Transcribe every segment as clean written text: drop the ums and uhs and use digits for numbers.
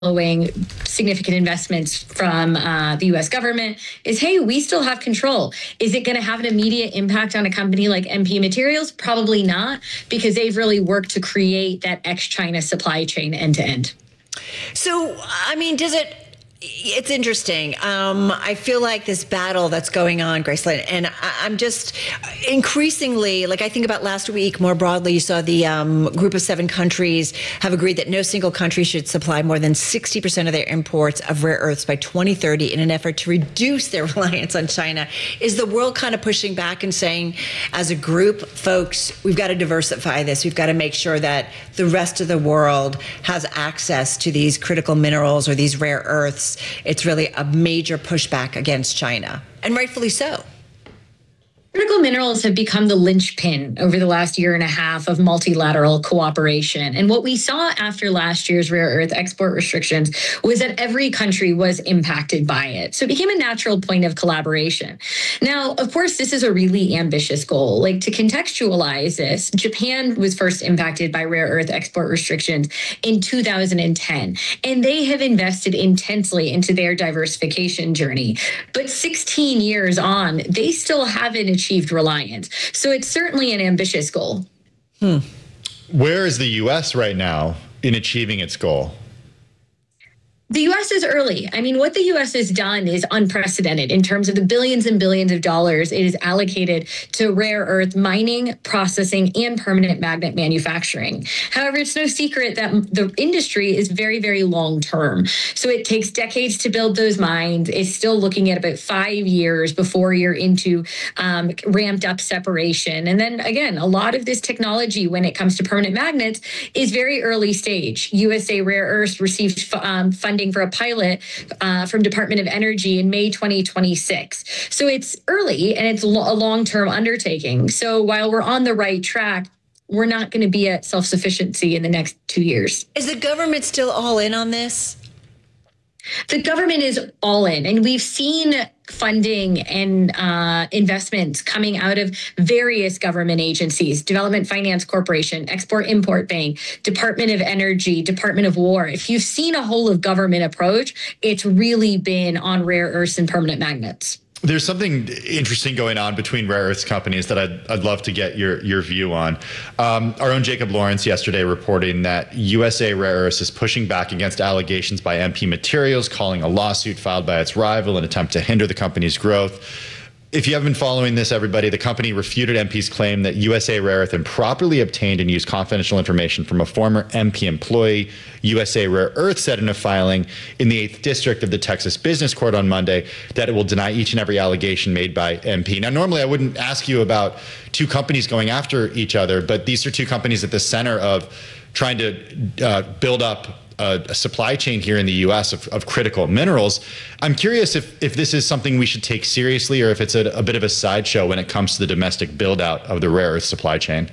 following significant investments from the U.S. government is, hey, we still have control. Is it going to have an immediate impact on a company like MP Materials? Probably not, because they've really worked to create that ex-China supply chain end to end. So, I mean, it's interesting. I feel like this battle that's going on, Gracelyn, and I'm just increasingly, like I think about last week more broadly, you saw the group of 7 countries have agreed that no single country should supply more than 60% of their imports of rare earths by 2030 in an effort to reduce their reliance on China. Is the world kind of pushing back and saying, as a group, folks, we've got to diversify this. We've got to make sure that the rest of the world has access to these critical minerals or these rare earths? It's really a major pushback against China, and rightfully so. Critical minerals have become the linchpin over the last year and a half of multilateral cooperation. And what we saw after last year's rare earth export restrictions was that every country was impacted by it. So it became a natural point of collaboration. Now, of course, this is a really ambitious goal. Like, to contextualize this, Japan was first impacted by rare earth export restrictions in 2010, and they have invested intensely into their diversification journey. But 16 years on, they still haven't achieved reliance. So it's certainly an ambitious goal. Where is the U.S. right now in achieving its goal? The U.S. is early. I mean, what the U.S. has done is unprecedented in terms of the billions and billions of dollars it is allocated to rare earth mining, processing, and permanent magnet manufacturing. However, it's no secret that the industry is very, very long term. So it takes decades to build those mines. It's still looking at about 5 years before you're into ramped up separation. And then again, a lot of this technology when it comes to permanent magnets is very early stage. USA Rare Earth received funding for a pilot from Department of Energy in May 2026. So it's early and it's a long-term undertaking. So while we're on the right track, we're not going to be at self-sufficiency in the next 2 years. Is the government still all in on this? The government is all in, and we've seen funding and investments coming out of various government agencies: Development Finance Corporation, Export-Import Bank, Department of Energy, Department of War. If you've seen a whole of government approach, it's really been on rare earths and permanent magnets. There's something interesting going on between rare earths companies that I'd love to get your view on. Our own Jacob Lawrence yesterday reporting that USA Rare Earths is pushing back against allegations by MP Materials, calling a lawsuit filed by its rival an attempt to hinder the company's growth. If you haven't been following this, everybody, the company refuted MP's claim that USA Rare Earth improperly obtained and used confidential information from a former MP employee. USA Rare Earth said in a filing in the 8th District of the Texas Business Court on Monday that it will deny each and every allegation made by MP. Now, normally I wouldn't ask you about two companies going after each other, but these are two companies at the center of trying to build up a supply chain here in the U.S. of critical minerals. I'm curious if this is something we should take seriously or if it's a bit of a sideshow when it comes to the domestic build out of the rare earth supply chain.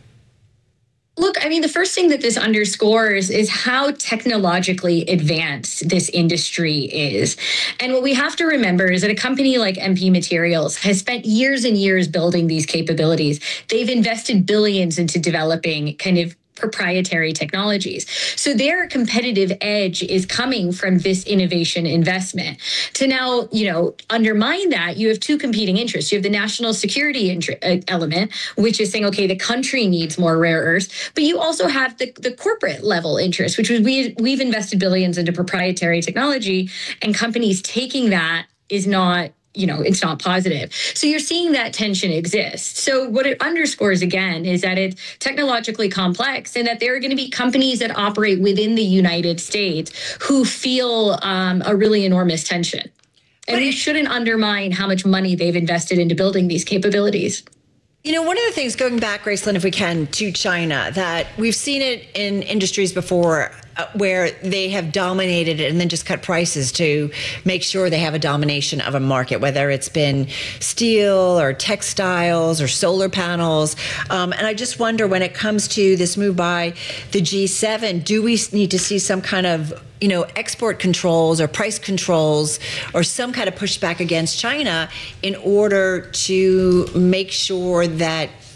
Look, I mean, the first thing that this underscores is how technologically advanced this industry is. And what we have to remember is that a company like MP Materials has spent years and years building these capabilities. They've invested billions into developing kind of proprietary technologies. So their competitive edge is coming from this innovation investment. To now, undermine that, you have two competing interests. You have the national security element, which is saying, okay, the country needs more rare earths, but you also have the corporate level interest, which was we've invested billions into proprietary technology, and companies taking that is not, it's not positive. So you're seeing that tension exist. So what it underscores again is that it's technologically complex and that there are going to be companies that operate within the United States who feel a really enormous tension. And we shouldn't undermine how much money they've invested into building these capabilities. One of the things, going back, Gracelyn, if we can, to China, that we've seen it in industries before where they have dominated it and then just cut prices to make sure they have a domination of a market, whether it's been steel or textiles or solar panels. And I just wonder, when it comes to this move by the G7, do we need to see some kind of export controls or price controls or some kind of pushback against China in order to make sure that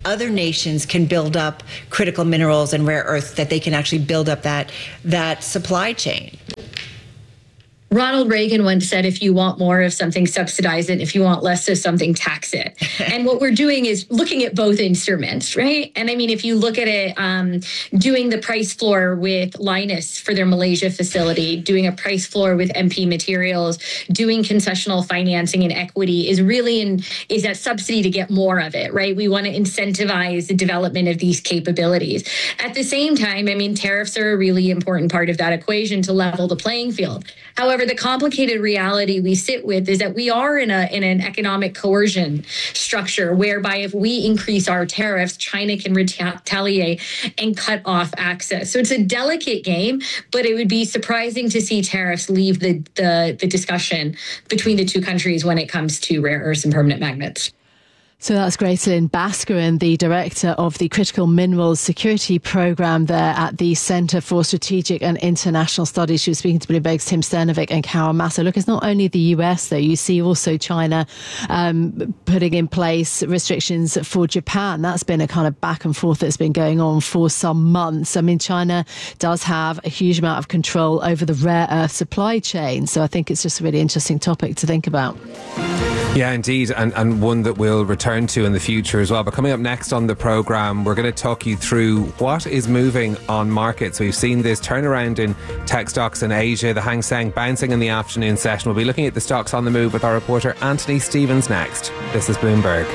other nations can build up critical minerals and rare earths, that they can actually build up that supply chain. Ronald Reagan once said, if you want more of something, subsidize it. If you want less of something, tax it. And what we're doing is looking at both instruments, right? And I mean, if you look at it, doing the price floor with Lynas for their Malaysia facility, doing a price floor with MP Materials, doing concessional financing and equity is really is that subsidy to get more of it, right? We want to incentivize the development of these capabilities. At the same time, I mean, tariffs are a really important part of that equation to level the playing field. However, the complicated reality we sit with is that we are in an economic coercion structure whereby if we increase our tariffs, China can retaliate and cut off access. So it's a delicate game, but it would be surprising to see tariffs leave the discussion between the two countries when it comes to rare earths and permanent magnets. So that's Gracelyn Bascarin, the director of the Critical Minerals Security Programme there at the Centre for Strategic and International Studies. She was speaking to Bloomberg's Tim Sternovic and Carol Massa. Look, it's not only the US, though. You see also China putting in place restrictions for Japan. That's been a kind of back and forth that's been going on for some months. I mean, China does have a huge amount of control over the rare earth supply chain. So I think it's just a really interesting topic to think about. Yeah, indeed, and one that we'll return to in the future as well. But coming up next on the programme, we're going to talk you through what is moving on markets. We've seen this turnaround in tech stocks in Asia, the Hang Seng bouncing in the afternoon session. We'll be looking at the stocks on the move with our reporter Anthony Stevens next. This is Bloomberg.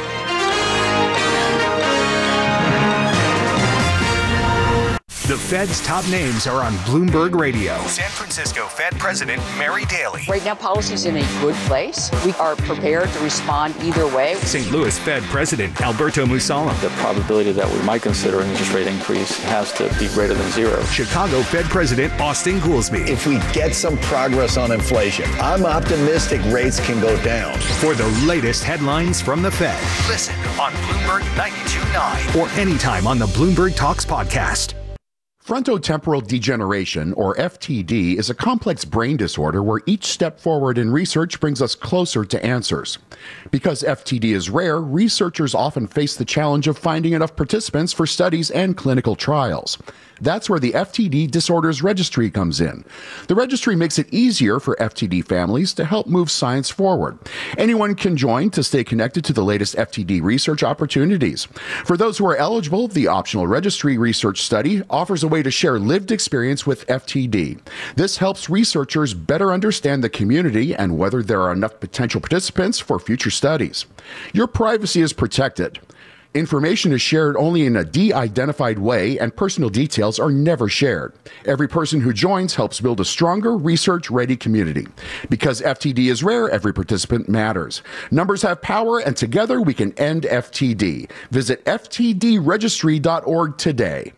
The Fed's top names are on Bloomberg Radio. San Francisco Fed President Mary Daly. Right now, policy's in a good place. We are prepared to respond either way. St. Louis Fed President Alberto Musalem. The probability that we might consider an interest rate increase has to be greater than zero. Chicago Fed President Austin Goolsbee. If we get some progress on inflation, I'm optimistic rates can go down. For the latest headlines from the Fed, listen on Bloomberg 92.9 or anytime on the Bloomberg Talks podcast. Frontotemporal degeneration, or FTD, is a complex brain disorder where each step forward in research brings us closer to answers. Because FTD is rare, researchers often face the challenge of finding enough participants for studies and clinical trials. That's where the FTD Disorders Registry comes in. The registry makes it easier for FTD families to help move science forward. Anyone can join to stay connected to the latest FTD research opportunities. For those who are eligible, the optional registry research study offers a way to share lived experience with FTD. This helps researchers better understand the community and whether there are enough potential participants for future studies. Your privacy is protected. Information is shared only in a de-identified way, and personal details are never shared. Every person who joins helps build a stronger, research-ready community. Because FTD is rare, every participant matters. Numbers have power, and together we can end FTD. Visit ftdregistry.org today.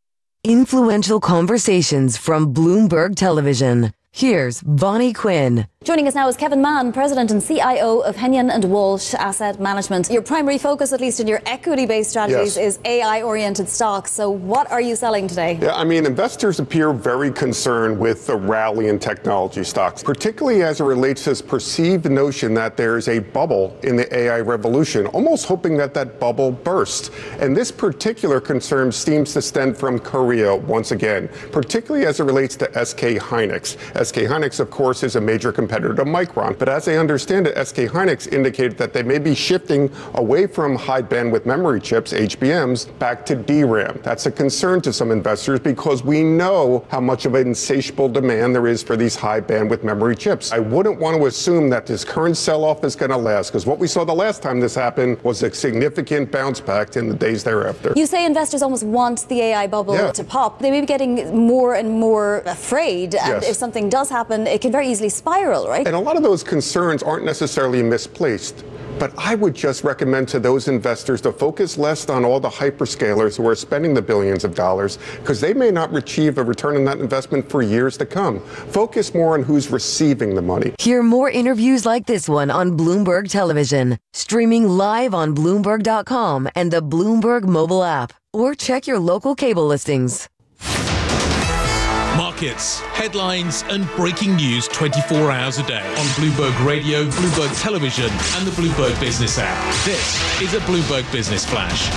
Influential conversations from Bloomberg Television. Here's Bonnie Quinn. Joining us now is Kevin Mann, President and CIO of Hennion and Walsh Asset Management. Your primary focus, at least in your equity-based strategies, is AI-oriented stocks. So what are you selling today? Yeah, I mean, investors appear very concerned with the rally in technology stocks, particularly as it relates to this perceived notion that there is a bubble in the AI revolution, almost hoping that that bubble bursts. And this particular concern seems to stem from Korea once again, particularly as it relates to SK Hynix. SK Hynix, of course, is a major competitor to Micron. But as I understand it, SK Hynix indicated that they may be shifting away from high bandwidth memory chips, HBMs, back to DRAM. That's a concern to some investors because we know how much of an insatiable demand there is for these high bandwidth memory chips. I wouldn't want to assume that this current sell-off is going to last, because what we saw the last time this happened was a significant bounce back in the days thereafter. You say investors almost want the AI bubble to pop. They may be getting more and more afraid, and if something does happen, it can very easily spiral, right? And a lot of those concerns aren't necessarily misplaced. But I would just recommend to those investors to focus less on all the hyperscalers who are spending the billions of dollars, because they may not achieve a return on that investment for years to come. Focus more on who's receiving the money. Hear more interviews like this one on Bloomberg Television, streaming live on Bloomberg.com and the Bloomberg mobile app, or check your local cable listings. Market markets, headlines and breaking news 24 hours a day on Bloomberg Radio, Bloomberg Television and the Bloomberg Business app. This is a Bloomberg Business Flash.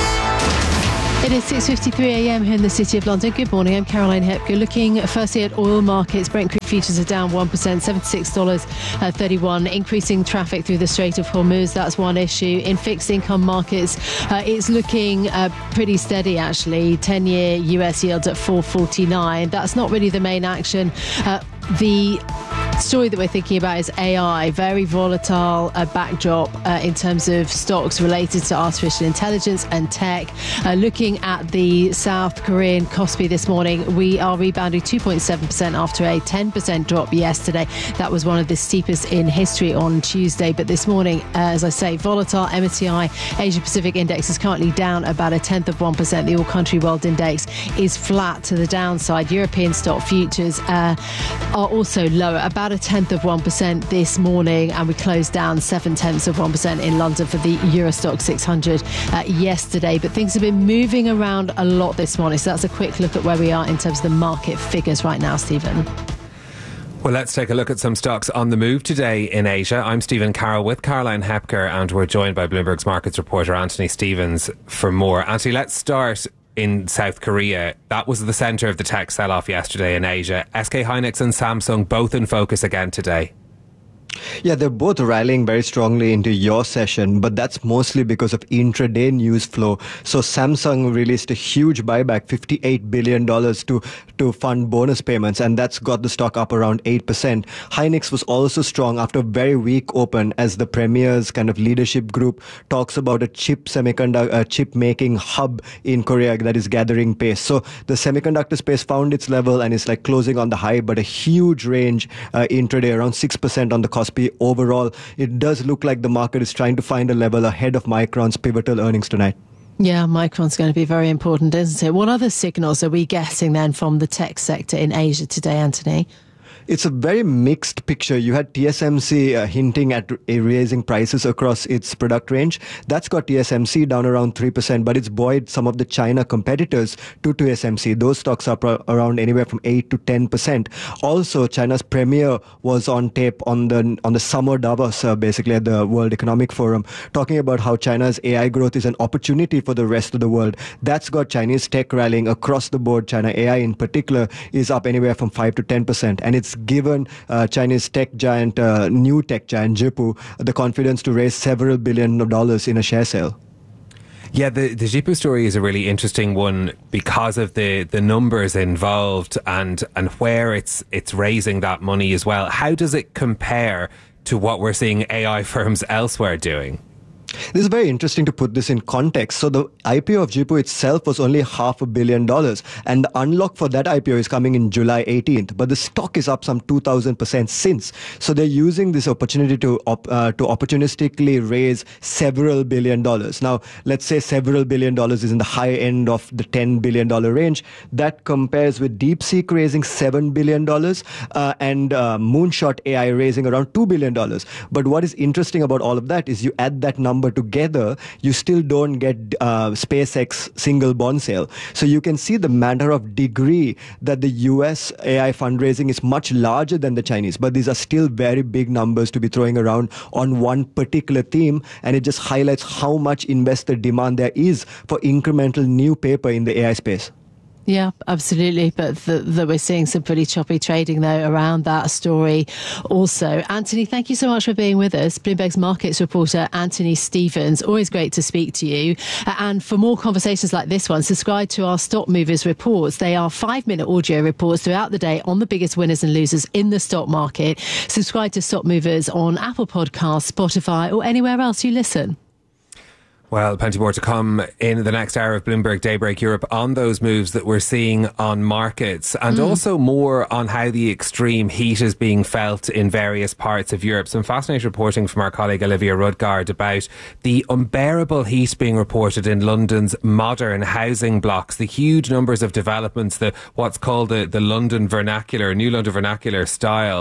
It is 6:53 a.m. here in the City of London. Good morning, I'm Caroline Hepker. Looking firstly at oil markets, Brent crude futures are down 1%, $76.31. Increasing traffic through the Strait of Hormuz, that's one issue. In fixed income markets, it's looking pretty steady actually. 10-year US yields at 4.49. That's not really the main action. The story that we're thinking about is AI, very volatile backdrop in terms of stocks related to artificial intelligence and tech. Looking at the South Korean Kospi this morning, we are rebounding 2.7% after a 10% drop yesterday. That was one of the steepest in history on Tuesday. But this morning, as I say, volatile. MSCI Asia Pacific Index is currently down about 0.1%. The All Country World Index is flat to the downside. European stock futures are also lower, about 0.1% this morning, and we closed down 0.7% in London for the Euro Stoxx 600 yesterday. But things have been moving around a lot this morning, so that's a quick look at where we are in terms of the market figures right now, Stephen. Well, let's take a look at some stocks on the move today in Asia. I'm Stephen Carroll with Caroline Hepker, and we're joined by Bloomberg's markets reporter Anthony Stevens for more. Anthony, let's start in South Korea. That was the centre of the tech sell-off yesterday in Asia. SK Hynix and Samsung both in focus again today. Yeah, they're both rallying very strongly into your session, but that's mostly because of intraday news flow. So Samsung released a huge buyback, $58 billion to fund bonus payments, and that's got the stock up around 8%. Hynix was also strong after a very weak open as the Premier's kind of leadership group talks about a chip making hub in Korea that is gathering pace. So the semiconductor space found its level and is like closing on the high, but a huge range intraday, around 6% on the Kospi. Overall, it does look like the market is trying to find a level ahead of Micron's pivotal earnings tonight. Yeah, Micron's going to be very important, isn't it? What other signals are we getting then from the tech sector in Asia today, Anthony? It's a very mixed picture. You had TSMC hinting at raising prices across its product range. That's got TSMC down around 3%, but it's buoyed some of the China competitors to TSMC. Those stocks are around anywhere from 8 to 10%. Also, China's Premier was on tape on the summer Davos, basically at the World Economic Forum, talking about how China's AI growth is an opportunity for the rest of the world. That's got Chinese tech rallying across the board. China AI in particular is up anywhere from 5 to 10%, and it's given Chinese tech giant, new tech giant Zhipu, the confidence to raise several $1 billion in a share sale. Yeah, the Zhipu story is a really interesting one because of the numbers involved and where it's raising that money as well. How does it compare to what we're seeing AI firms elsewhere doing? This is very interesting to put this in context. So the IPO of Zhipu itself was only $500 million, and the unlock for that IPO is coming in July 18th. But the stock is up some 2,000% since. So they're using this opportunity to opportunistically raise several $1 billion. Now, let's say several $1 billion is in the high end of the $10 billion range. That compares with DeepSeek raising $7 billion and Moonshot AI raising around $2 billion. But what is interesting about all of that is you add that number together, you still don't get SpaceX single bond sale. So you can see the matter of degree that the US AI fundraising is much larger than the Chinese, but these are still very big numbers to be throwing around on one particular theme, and it just highlights how much investor demand there is for incremental new paper in the AI space. Yeah, absolutely. But we're seeing some pretty choppy trading, though, around that story also. Anthony, thank you so much for being with us. Bloomberg's markets reporter, Anthony Stevens. Always great to speak to you. And for more conversations like this one, subscribe to our Stock Movers reports. They are 5-minute audio reports throughout the day on the biggest winners and losers in the stock market. Subscribe to Stock Movers on Apple Podcasts, Spotify, or anywhere else you listen. Well, plenty more to come in the next hour of Bloomberg Daybreak Europe on those moves that we're seeing on markets, and also more on how the extreme heat is being felt in various parts of Europe. Some fascinating reporting from our colleague Olivia Rudgard about the unbearable heat being reported in London's modern housing blocks, the huge numbers of developments, what's called the London vernacular, New London vernacular style,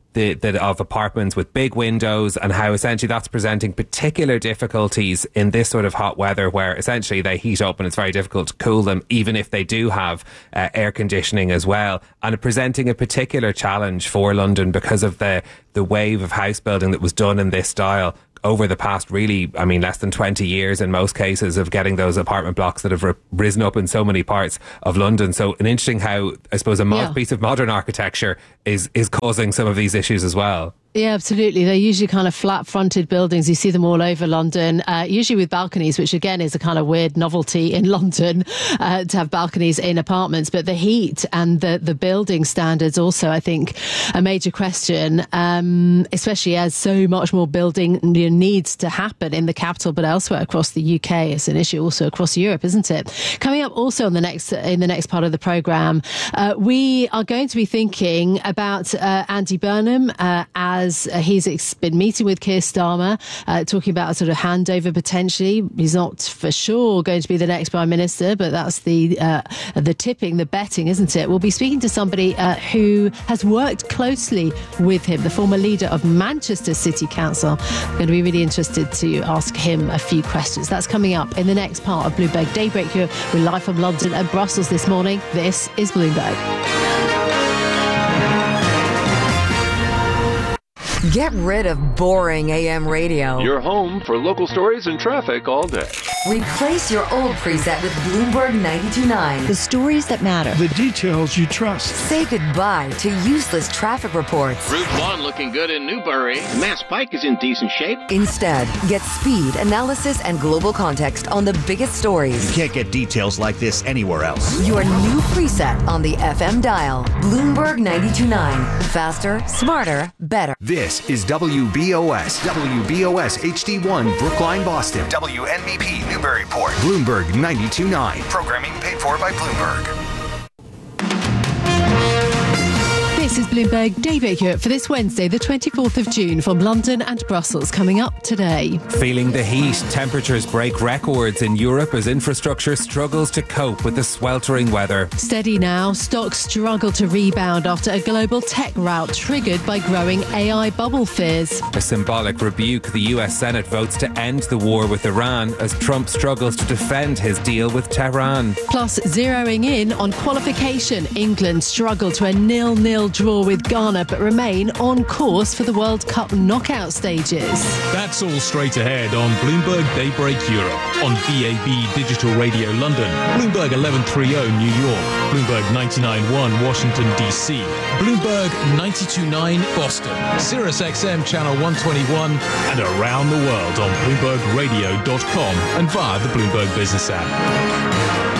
of apartments with big windows, and how essentially that's presenting particular difficulties in this sort of hot weather, where essentially they heat up and it's very difficult to cool them, even if they do have air conditioning as well, and presenting a particular challenge for London because of the wave of house building that was done in this style over the past, really, I mean, less than 20 years in most cases, of getting those apartment blocks that have risen up in so many parts of London. So an interesting how, I suppose, a piece of modern architecture is causing some of these issues as well. Yeah, absolutely. They're usually kind of flat-fronted buildings. You see them all over London, usually with balconies, which again is a kind of weird novelty in London to have balconies in apartments. But the heat and the building standards also, I think, a major question, especially as so much more building needs to happen in the capital, but elsewhere across the UK. It's an issue also across Europe, isn't it? Coming up also in the next part of the programme, we are going to be thinking about Andy Burnham as he's been meeting with Keir Starmer, talking about a sort of handover potentially. He's not for sure going to be the next Prime Minister, but that's the tipping, the betting, isn't it? We'll be speaking to somebody who has worked closely with him, the former leader of Manchester City Council. I'm going to be really interested to ask him a few questions. That's coming up in the next part of Bloomberg Daybreak here. We're live from London and Brussels this morning. This is Bloomberg. Get rid of boring AM radio. Your home for local stories and traffic all day. Replace your old preset with Bloomberg 92.9. The stories that matter. The details you trust. Say goodbye to useless traffic reports. Route 1 looking good in Newbury. Mass Pike is in decent shape. Instead, get speed, analysis, and global context on the biggest stories. You can't get details like this anywhere else. Your new preset on the FM dial. Bloomberg 92.9. Faster, smarter, better. This is WBOS HD1 Brookline, Boston. WNBP Newburyport. Bloomberg 92.9. Programming paid for by Bloomberg. This is Bloomberg Daybreak Europe for this Wednesday, the 24th of June, from London and Brussels. Coming up today. Feeling the heat, temperatures break records in Europe as infrastructure struggles to cope with the sweltering weather. Steady now, stocks struggle to rebound after a global tech rout triggered by growing AI bubble fears. A symbolic rebuke, the US Senate votes to end the war with Iran as Trump struggles to defend his deal with Tehran. Plus, zeroing in on qualification, England struggled to a 0-0 draw with Ghana but remain on course for the World Cup knockout stages. That's all straight ahead on Bloomberg Daybreak Europe, on DAB Digital Radio London, Bloomberg 1130 New York, Bloomberg 99.1 Washington DC, Bloomberg 92.9 Boston, Sirius XM Channel 121, and around the world on BloombergRadio.com and via the Bloomberg Business app.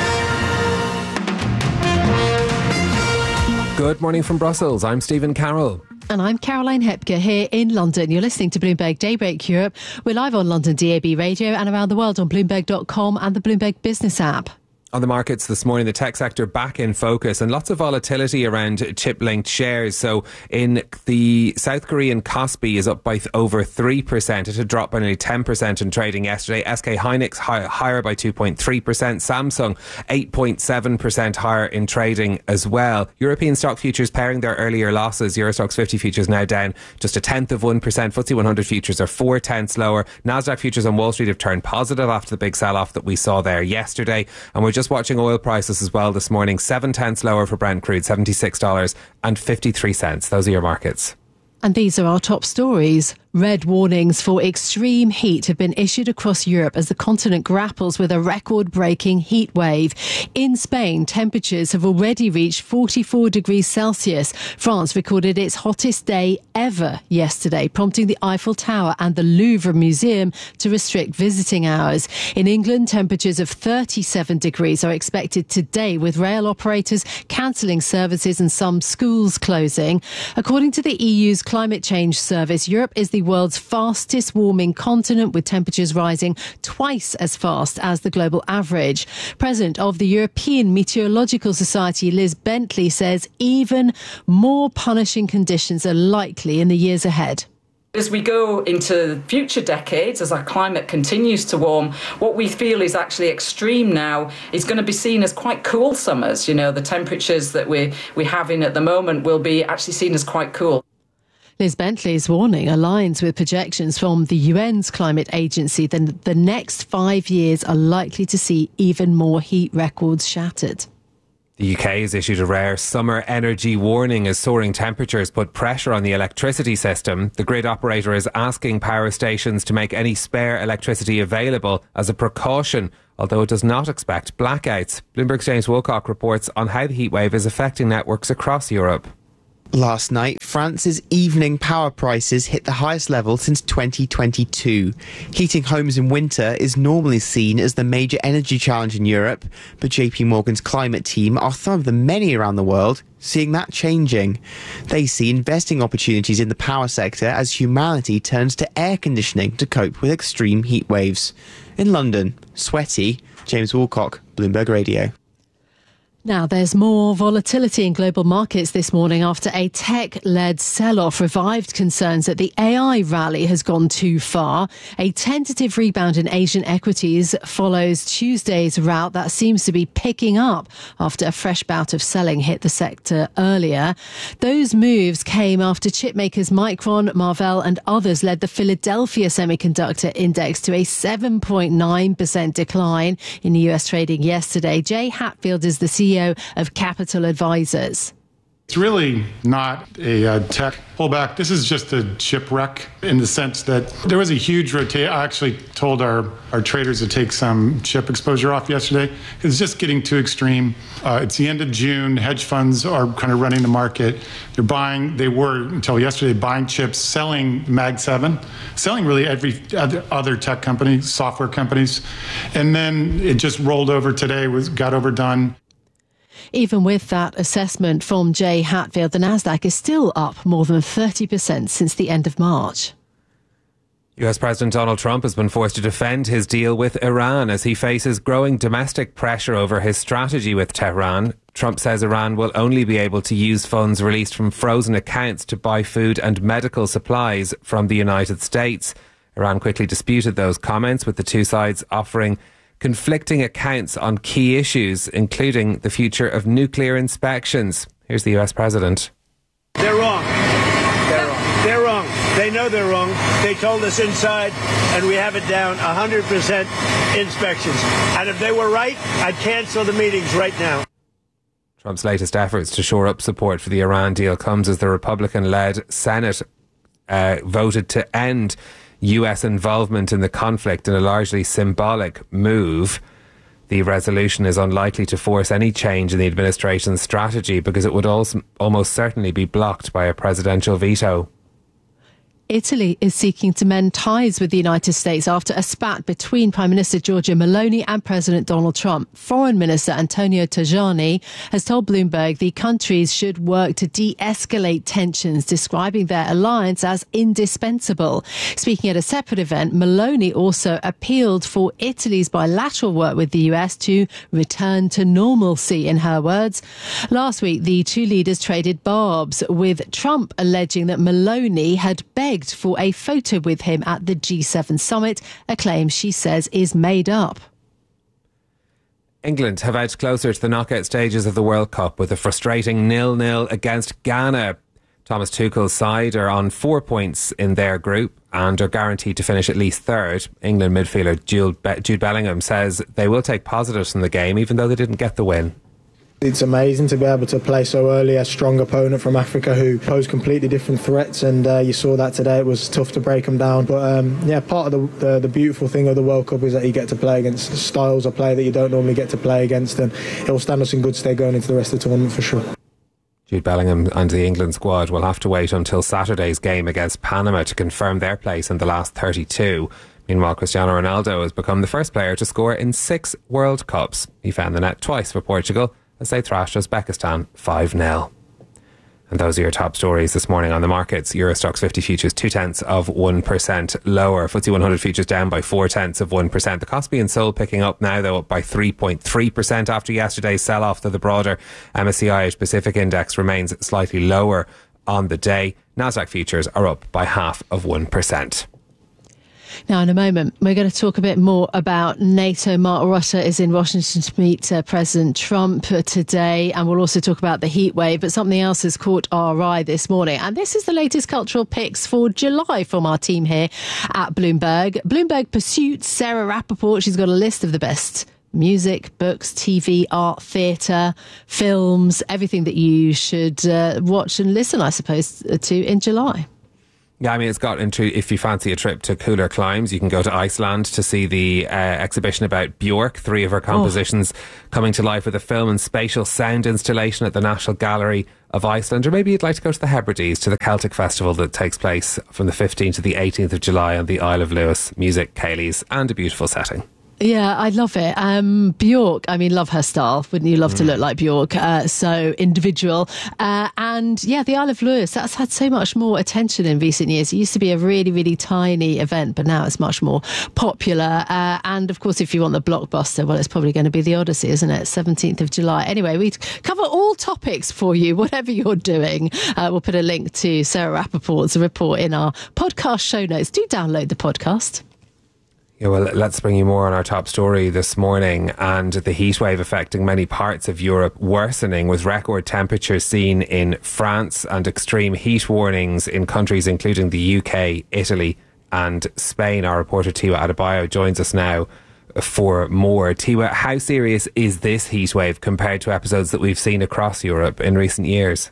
Good morning from Brussels. I'm Stephen Carroll. And I'm Caroline Hepker here in London. You're listening to Bloomberg Daybreak Europe. We're live on London DAB Radio and around the world on Bloomberg.com and the Bloomberg Business app. On the markets this morning, the tech sector back in focus and lots of volatility around chip-linked shares. So in the South Korean Kospi is up by over 3%. It had dropped by nearly 10% in trading yesterday. SK Hynix higher by 2.3%. Samsung 8.7% higher in trading as well. European stock futures pairing their earlier losses. Eurostoxx 50 futures now down just 0.1%. FTSE 100 futures are 0.4 lower. Nasdaq futures on Wall Street have turned positive after the big sell-off that we saw there yesterday. And we're just watching oil prices as well this morning. 0.7 lower for Brent crude, $76.53. Those are your markets. And these are our top stories. Red warnings for extreme heat have been issued across Europe as the continent grapples with a record-breaking heat wave. In Spain, temperatures have already reached 44 degrees Celsius. France recorded its hottest day ever yesterday, prompting the Eiffel Tower and the Louvre Museum to restrict visiting hours. In England, temperatures of 37 degrees are expected today, with rail operators cancelling services and some schools closing. According to the EU's Climate Change Service, Europe is the world's fastest warming continent, with temperatures rising twice as fast as the global average. President of the European Meteorological Society, Liz Bentley, says even more punishing conditions are likely in the years ahead. As we go into future decades, as our climate continues to warm, what we feel is actually extreme now is going to be seen as quite cool summers. You know, the temperatures that we're having at the moment will be actually seen as quite cool. Liz Bentley's warning aligns with projections from the UN's climate agency that the next 5 years are likely to see even more heat records shattered. The UK has issued a rare summer energy warning as soaring temperatures put pressure on the electricity system. The grid operator is asking power stations to make any spare electricity available as a precaution, although it does not expect blackouts. Bloomberg's James Wilcock reports on how the heatwave is affecting networks across Europe. Last night, France's evening power prices hit the highest level since 2022. Heating homes in winter is normally seen as the major energy challenge in Europe, but JP Morgan's climate team are some of the many around the world seeing that changing. They see investing opportunities in the power sector as humanity turns to air conditioning to cope with extreme heat waves. In London, sweaty, James Wilcock, Bloomberg Radio. Now, there's more volatility in global markets this morning after a tech-led sell-off revived concerns that the AI rally has gone too far. A tentative rebound in Asian equities follows Tuesday's rout that seems to be picking up after a fresh bout of selling hit the sector earlier. Those moves came after chipmakers Micron, Marvell and others led the Philadelphia Semiconductor Index to a 7.9% decline in US trading yesterday. Jay Hatfield is the CEO of Capital Advisors. It's really not a tech pullback. This is just a shipwreck in the sense that there was a huge rotation. I actually told our traders to take some chip exposure off yesterday. It's just getting too extreme. It's the end of June. Hedge funds are kind of running the market. They were until yesterday buying chips, selling Mag 7, selling really every other tech company, software companies. And then it just rolled over today, got overdone. Even with that assessment from Jay Hatfield, the Nasdaq is still up more than 30% since the end of March. US President Donald Trump has been forced to defend his deal with Iran as he faces growing domestic pressure over his strategy with Tehran. Trump says Iran will only be able to use funds released from frozen accounts to buy food and medical supplies from the United States. Iran quickly disputed those comments, with the two sides offering conflicting accounts on key issues, including the future of nuclear inspections. Here's the US President. They're wrong. They're wrong. They're wrong. They know they're wrong. They told us inside, and we have it down 100% inspections. And if they were right, I'd cancel the meetings right now. Trump's latest efforts to shore up support for the Iran deal comes as the Republican-led Senate voted to end US involvement in the conflict in a largely symbolic move. The resolution is unlikely to force any change in the administration's strategy because it would also almost certainly be blocked by a presidential veto. Italy is seeking to mend ties with the United States after a spat between Prime Minister Giorgia Meloni and President Donald Trump. Foreign Minister Antonio Tajani has told Bloomberg the countries should work to de-escalate tensions, describing their alliance as indispensable. Speaking at a separate event, Meloni also appealed for Italy's bilateral work with the US to return to normalcy, in her words. Last week, the two leaders traded barbs, with Trump alleging that Meloni had begged for a photo with him at the G7 summit, a claim she says is made up. England have edged closer to the knockout stages of the World Cup with a frustrating 0-0 against Ghana. Thomas Tuchel's side are on 4 points in their group and are guaranteed to finish at least third. England midfielder Jude Bellingham says they will take positives from the game even though they didn't get the win. It's amazing to be able to play so early a strong opponent from Africa who pose completely different threats, and you saw that today. It was tough to break them down, but part of the beautiful thing of the World Cup is that you get to play against styles of play that you don't normally get to play against, and it will stand us in good stead going into the rest of the tournament for sure. Jude Bellingham and the England squad will have to wait until Saturday's game against Panama to confirm their place in the last 32. Meanwhile, Cristiano Ronaldo has become the first player to score in 6 World Cups. He found the net twice for Portugal as they thrashed Uzbekistan 5-0. And those are your top stories this morning on the markets. Euro Stoxx 50 futures 0.2% lower. FTSE 100 futures down by 0.4%. The Kospi and Seoul picking up now, though, up by 3.3% after yesterday's sell-off, though the broader MSCI Asia Pacific Index remains slightly lower on the day. Nasdaq futures are up by 0.5%. Now, in a moment, we're going to talk a bit more about NATO. Mark Rutte is in Washington to meet President Trump today, and we'll also talk about the heat wave. But something else has caught our eye this morning, and this is the latest cultural picks for July from our team here at Bloomberg. Bloomberg Pursuit, Sarah Rappaport, she's got a list of the best music, books, TV, art, theatre, films, everything that you should watch and listen, I suppose, to in July. Yeah, I mean, it's got into, if you fancy a trip to cooler climes, you can go to Iceland to see the exhibition about Björk, 3 of her compositions coming to life with a film and spatial sound installation at the National Gallery of Iceland. Or maybe you'd like to go to the Hebrides, to the Celtic Festival that takes place from the 15th to the 18th of July on the Isle of Lewis. Music, Cayleys, and a beautiful setting. Yeah, I love it. Björk, I mean, love her style. Wouldn't you love to look like Björk? So individual. And yeah, the Isle of Lewis, that's had so much more attention in recent years. It used to be a really, really tiny event, but now it's much more popular. And of course, if you want the blockbuster, well, it's probably going to be the Odyssey, isn't it? 17th of July. Anyway, we cover all topics for you, whatever you're doing. We'll put a link to Sarah Rappaport's report in our podcast show notes. Do download the podcast. Yeah, well, let's bring you more on our top story this morning, and the heat wave affecting many parts of Europe worsening, with record temperatures seen in France and extreme heat warnings in countries including the UK, Italy and Spain. Our reporter Tiwa Adebayo joins us now for more. Tiwa, how serious is this heat wave compared to episodes that we've seen across Europe in recent years?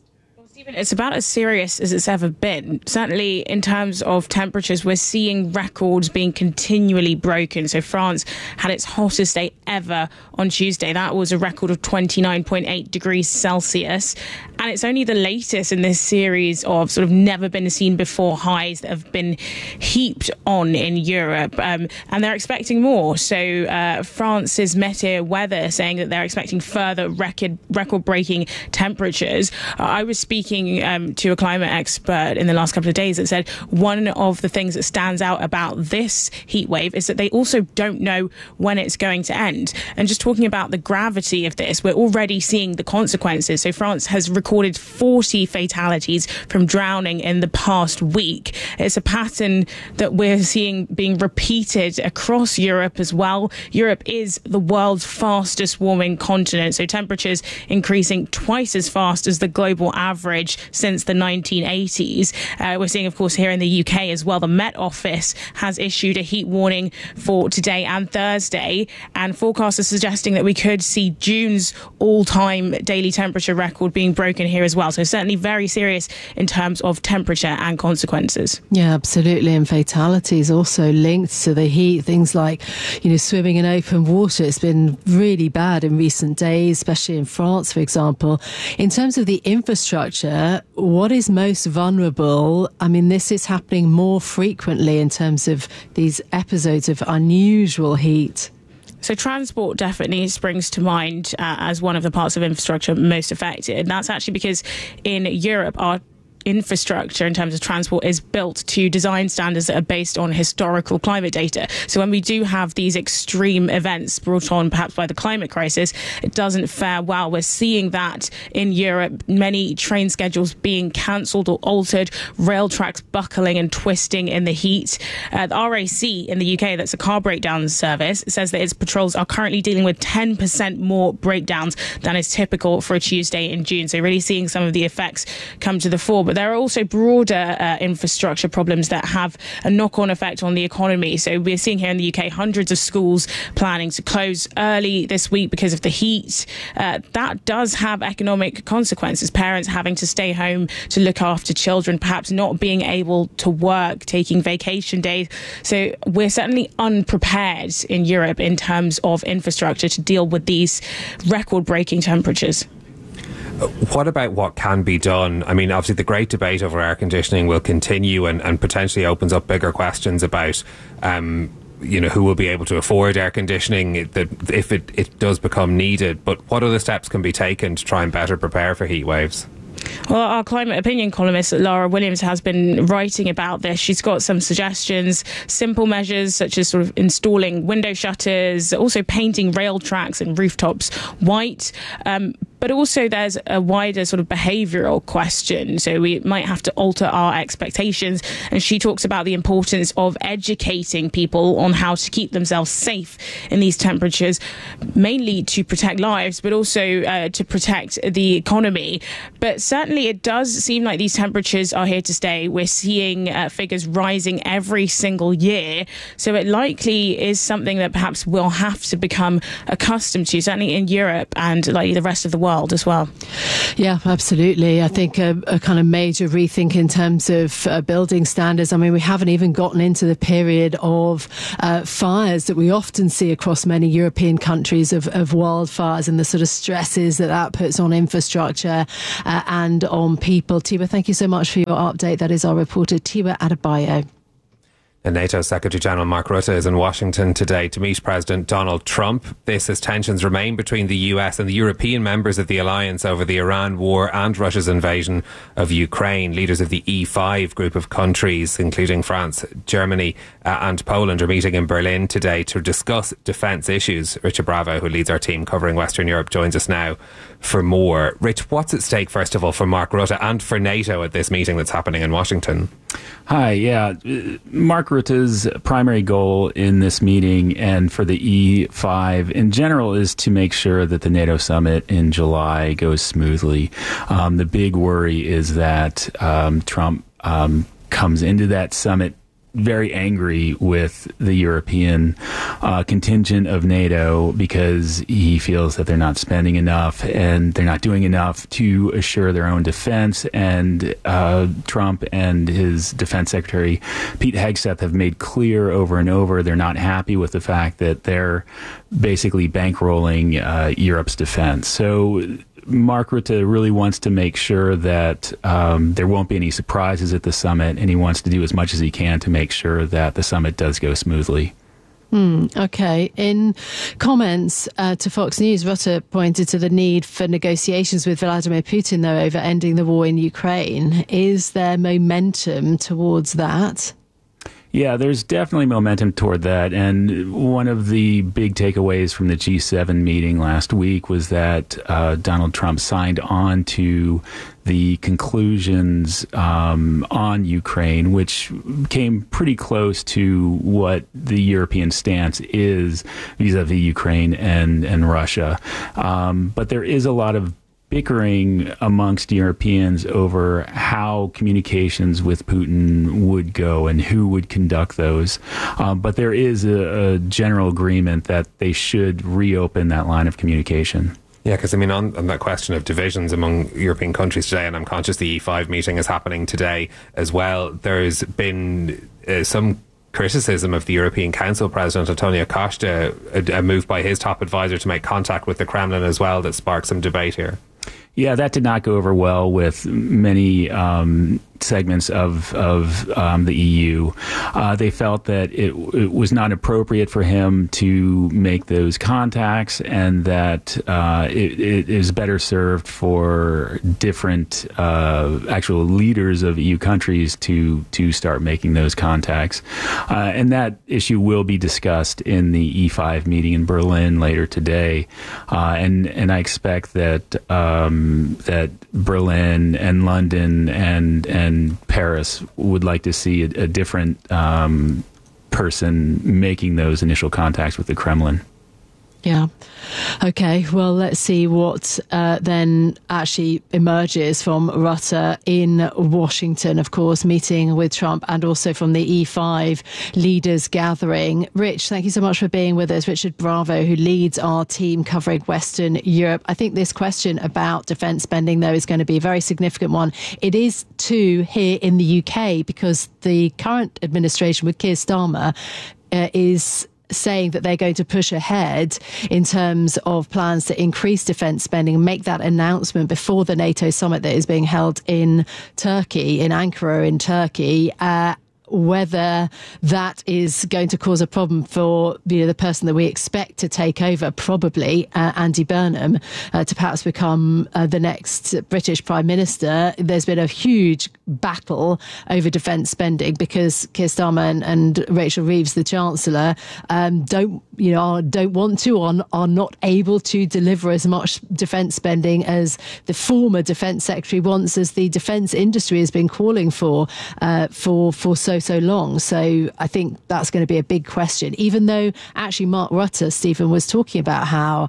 It's about as serious as it's ever been. Certainly in terms of temperatures, we're seeing records being continually broken. So France had its hottest day ever on Tuesday. That was a record of 29.8 degrees Celsius. And it's only the latest in this series of sort of never been seen before highs that have been heaped on in Europe. And they're expecting more. So France's Météo Weather saying that they're expecting further record-breaking temperatures. I was speaking to a climate expert in the last couple of days that said one of the things that stands out about this heat wave is that they also don't know when it's going to end. And just talking about the gravity of this, we're already seeing the consequences. So France has recorded 40 fatalities from drowning in the past week. It's a pattern that we're seeing being repeated across Europe as well. Europe is the world's fastest warming continent, so temperatures increasing twice as fast as the global average since the 1980s. We're seeing, of course, here in the UK as well, the Met Office has issued a heat warning for today and Thursday, and forecasts are suggesting that we could see June's all-time daily temperature record being broken here as well. So certainly very serious in terms of temperature and consequences. Yeah, absolutely. And fatalities also linked to the heat. Things like, swimming in open water. It's been really bad in recent days, especially in France, for example. In terms of the infrastructure, what is most vulnerable? I mean, this is happening more frequently in terms of these episodes of unusual heat. So transport definitely springs to mind as one of the parts of infrastructure most affected. And that's actually because in Europe, our infrastructure in terms of transport is built to design standards that are based on historical climate data. So when we do have these extreme events brought on perhaps by the climate crisis, it doesn't fare well. We're seeing that in Europe, many train schedules being cancelled or altered, rail tracks buckling and twisting in the heat. The RAC in the UK, that's a car breakdown service, says that its patrols are currently dealing with 10% more breakdowns than is typical for a Tuesday in June. So really seeing some of the effects come to the fore. But there are also broader infrastructure problems that have a knock-on effect on the economy. So we're seeing here in the UK hundreds of schools planning to close early this week because of the heat. That does have economic consequences. Parents having to stay home to look after children, perhaps not being able to work, taking vacation days. So we're certainly unprepared in Europe in terms of infrastructure to deal with these record-breaking temperatures. What about what can be done? I mean, obviously the great debate over air conditioning will continue and potentially opens up bigger questions about who will be able to afford air conditioning if it does become needed. But what other steps can be taken to try and better prepare for heat waves? Well, our climate opinion columnist Lara Williams has been writing about this. She's got some suggestions, simple measures such as sort of installing window shutters, also painting rail tracks and rooftops white. But also there's a wider sort of behavioural question. So we might have to alter our expectations. And she talks about the importance of educating people on how to keep themselves safe in these temperatures, mainly to protect lives, but also to protect the economy. But certainly it does seem like these temperatures are here to stay. We're seeing figures rising every single year. So it likely is something that perhaps we'll have to become accustomed to, certainly in Europe and like the rest of the world as well. Yeah, absolutely. I think a kind of major rethink in terms of building standards. I mean, we haven't even gotten into the period of fires that we often see across many European countries of wildfires and the sort of stresses that puts on infrastructure and on people. Tiwa, thank you so much for your update. That is our reporter, Tiwa Adebayo. And NATO Secretary General Mark Rutte is in Washington today to meet President Donald Trump. This as tensions remain between the US and the European members of the alliance over the Iran war and Russia's invasion of Ukraine. Leaders of the E5 group of countries, including France, Germany and Poland, are meeting in Berlin today to discuss defence issues. Richard Bravo, who leads our team covering Western Europe, joins us now for more. Rich, what's at stake, first of all, for Mark Rutte and for NATO at this meeting that's happening in Washington? Hi, yeah. Mark Rutte's primary goal in this meeting and for the E5 in general is to make sure that the NATO summit in July goes smoothly. The big worry is that Trump comes into that summit very angry with the European contingent of NATO because he feels that they're not spending enough and they're not doing enough to assure their own defense. And Trump and his defense secretary, Pete Hegseth, have made clear over and over they're not happy with the fact that they're basically bankrolling Europe's defense. So Mark Rutte really wants to make sure that there won't be any surprises at the summit, and he wants to do as much as he can to make sure that the summit does go smoothly. Okay. In comments to Fox News, Rutte pointed to the need for negotiations with Vladimir Putin, though, over ending the war in Ukraine. Is there momentum towards that? Yeah, there's definitely momentum toward that. And one of the big takeaways from the G7 meeting last week was that Donald Trump signed on to the conclusions on Ukraine, which came pretty close to what the European stance is vis-a-vis Ukraine and Russia. But there is a lot of bickering amongst Europeans over how communications with Putin would go and who would conduct those. But there is a general agreement that they should reopen that line of communication. Yeah, because I mean, on that question of divisions among European countries today, and I'm conscious the E5 meeting is happening today as well, there's been some criticism of the European Council President Antonio Costa, a move by his top advisor to make contact with the Kremlin as well that sparked some debate here. Yeah, that did not go over well with many segments of the EU. They felt that it was not appropriate for him to make those contacts, and that it is better served for different actual leaders of EU countries to start making those contacts. And that issue will be discussed in the E5 meeting in Berlin later today. And I expect that that Berlin and London and Paris would like to see a different person making those initial contacts with the Kremlin. Yeah. Okay. Well, let's see what then actually emerges from Rutte in Washington, of course, meeting with Trump, and also from the E5 leaders gathering. Rich, thank you so much for being with us. Richard Bravo, who leads our team covering Western Europe. I think this question about defence spending, though, is going to be a very significant one. It is too here in the UK, because the current administration with Keir Starmer is saying that they're going to push ahead in terms of plans to increase defence spending and make that announcement before the NATO summit that is being held in Turkey, in Ankara in Turkey. whether that is going to cause a problem for the person that we expect to take over, probably Andy Burnham, to perhaps become the next British Prime Minister. There's been a huge battle over defence spending because Keir Starmer and Rachel Reeves, the Chancellor, don't want to or are not able to deliver as much defence spending as the former Defence Secretary wants, as the defence industry has been calling for so long. So I think that's going to be a big question, even though actually Mark Rutte, Stephen, was talking about how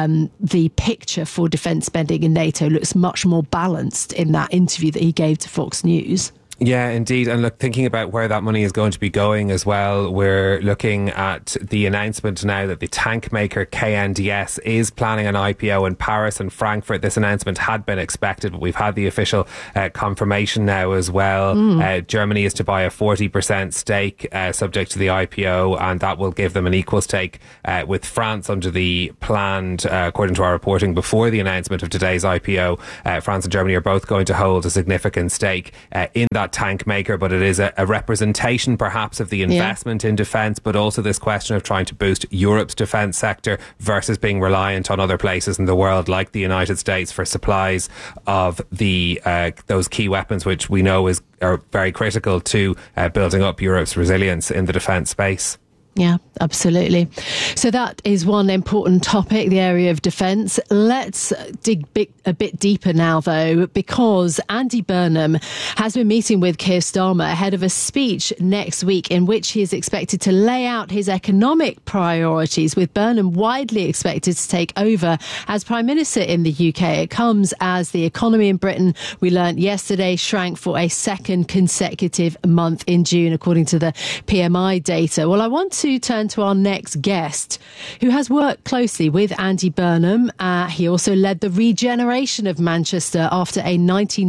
the picture for defence spending in NATO looks much more balanced in that interview that he gave to Fox News. Yeah, indeed. And look, thinking about where that money is going to be going as well, we're looking at the announcement now that the tank maker KNDS is planning an IPO in Paris and Frankfurt. This announcement had been expected, but we've had the official confirmation now as well. Germany is to buy a 40% stake subject to the IPO, and that will give them an equal stake with France under the planned, according to our reporting before the announcement of today's IPO. France and Germany are both going to hold a significant stake in that tank maker, but it is a representation perhaps of the investment in defence, but also this question of trying to boost Europe's defence sector versus being reliant on other places in the world like the United States for supplies of the those key weapons which we know are very critical to building up Europe's resilience in the defence space. Yeah, absolutely. So that is one important topic, the area of defence. Let's dig a bit deeper now, though, because Andy Burnham has been meeting with Keir Starmer ahead of a speech next week in which he is expected to lay out his economic priorities, with Burnham widely expected to take over as Prime Minister in the UK. It comes as the economy in Britain, we learnt yesterday, shrank for a second consecutive month in June, according to the PMI data. Well, I want to turn to our next guest, who has worked closely with Andy Burnham. He also led the regeneration of Manchester after a